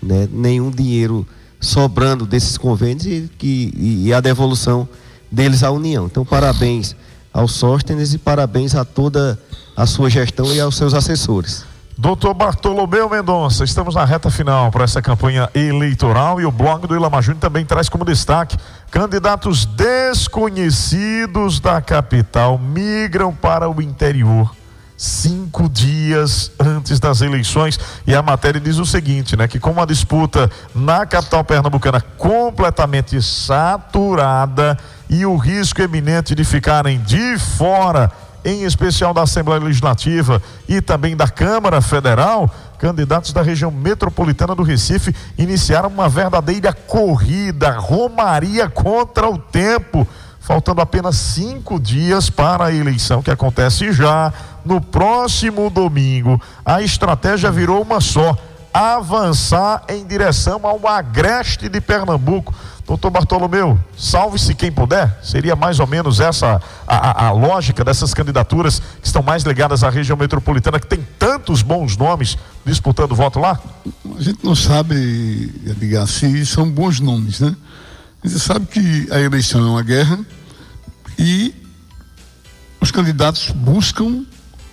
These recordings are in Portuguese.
né, nenhum dinheiro sobrando desses convênios e a devolução deles à União. Então, parabéns ao Sóstenes e parabéns a toda a sua gestão e aos seus assessores. Doutor Bartolomeu Mendonça, estamos na reta final para essa campanha eleitoral e o blog do Ilama Júnior também traz como destaque: candidatos desconhecidos da capital migram para o interior 5 dias antes das eleições. E a matéria diz o seguinte, né, que com uma disputa na capital pernambucana completamente saturada e o risco eminente de ficarem de fora, em especial da Assembleia Legislativa e também da Câmara Federal, candidatos da região metropolitana do Recife iniciaram uma verdadeira corrida, romaria contra o tempo, faltando apenas 5 dias para a eleição, que acontece já no próximo domingo. A estratégia virou uma só: avançar em direção ao agreste de Pernambuco. Doutor Bartolomeu, salve-se quem puder, seria mais ou menos essa a lógica dessas candidaturas que estão mais ligadas à região metropolitana, que tem tantos bons nomes disputando voto lá? A gente não sabe, Edgar, se são bons nomes, né? A gente sabe que a eleição é uma guerra e os candidatos buscam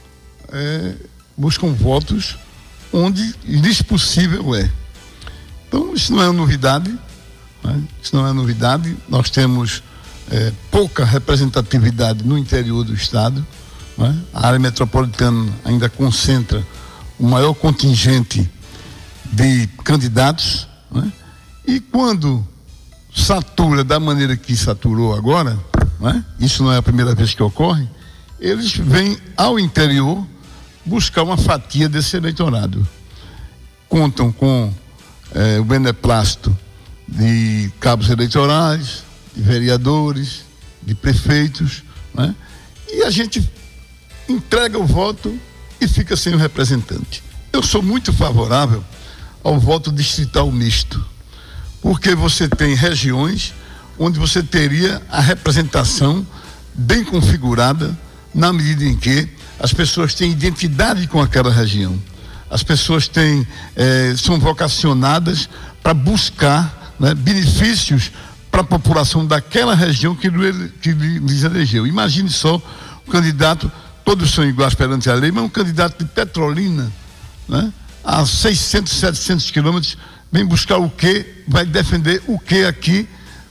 votos onde lhes possível é. Então, isso não é novidade. Isso não é novidade. Nós temos pouca representatividade no interior do estado, né? A área metropolitana ainda concentra o maior contingente de candidatos, né? E quando satura da maneira que saturou agora, né? Isso não é a primeira vez que ocorre, eles vêm ao interior buscar uma fatia desse eleitorado. Contam com o beneplácito de cabos eleitorais, de vereadores, de prefeitos, né? E a gente entrega o voto e fica sem o representante. Eu sou muito favorável ao voto distrital misto, porque você tem regiões onde você teria a representação bem configurada, na medida em que as pessoas têm identidade com aquela região. As pessoas são vocacionadas para buscar, né, benefícios para a população daquela região que lhes elegeu. Imagine só, o candidato, todos são iguais perante a lei, mas um candidato de Petrolina, né, a 600, 700 quilômetros, vem buscar o quê? Vai defender o quê aqui,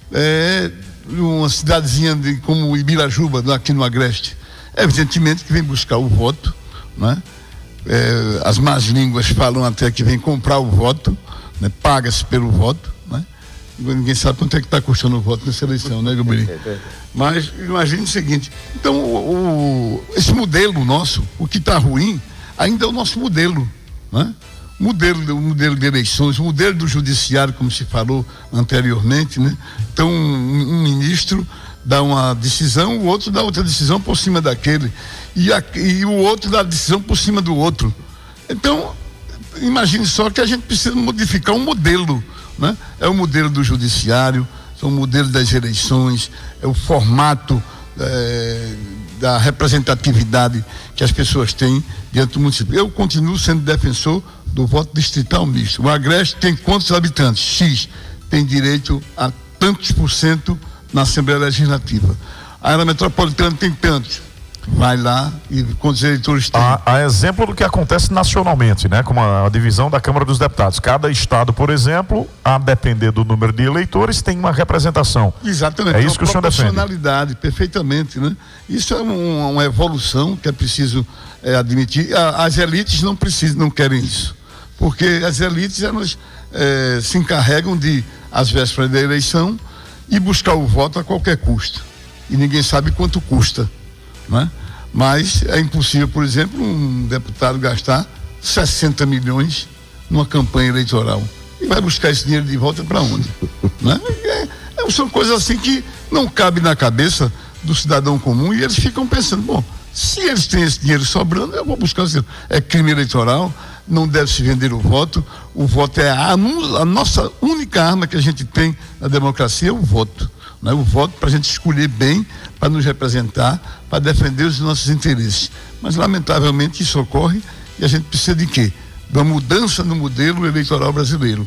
uma cidadezinha como Ibirajuba, aqui no Agreste? Evidentemente que vem buscar o voto, né? As más línguas falam até que vem comprar o voto, né? Paga-se pelo voto, né? Ninguém sabe quanto é que está custando o voto nessa eleição, né, Gabriel? Mas imagine o seguinte: então esse modelo nosso, o que está ruim, ainda é o nosso modelo, né? O modelo de eleições, o modelo do judiciário, como se falou anteriormente, né? Então um ministro dá uma decisão, o outro dá outra decisão por cima daquele, e o outro dá a decisão por cima do outro. Então imagine só que a gente precisa modificar um modelo, né? É o modelo do judiciário, é o modelo das eleições, é o formato da representatividade que as pessoas têm diante do município. Eu continuo sendo defensor do voto distrital misto. O Agreste tem quantos habitantes? X. Tem direito a tantos por cento na Assembleia Legislativa. A área metropolitana tem tantos. Vai lá e quantos eleitores tem? A exemplo do que acontece nacionalmente, né? Como a divisão da Câmara dos Deputados. Cada estado, por exemplo, a depender do número de eleitores, tem uma representação. Exatamente. É isso que o senhor defende. Proporcionalidade, perfeitamente, né? Isso é uma evolução que é preciso admitir. As elites não querem isso, porque as elites, elas se encarregam de, às vésperas da eleição, e buscar o voto a qualquer custo. E ninguém sabe quanto custa, né? Mas é impossível, por exemplo, um deputado gastar 60 milhões numa campanha eleitoral. E vai buscar esse dinheiro de volta para onde? Né? São coisas assim que não cabem na cabeça do cidadão comum, e eles ficam pensando: bom, se eles têm esse dinheiro sobrando, eu vou buscar esse dinheiro. É crime eleitoral, não deve se vender o voto. O voto é a nossa única arma que a gente tem na democracia, é o voto, né? O voto para a gente escolher bem, para nos representar, para defender os nossos interesses. Mas lamentavelmente isso ocorre, e a gente precisa de quê? Da mudança no modelo eleitoral brasileiro.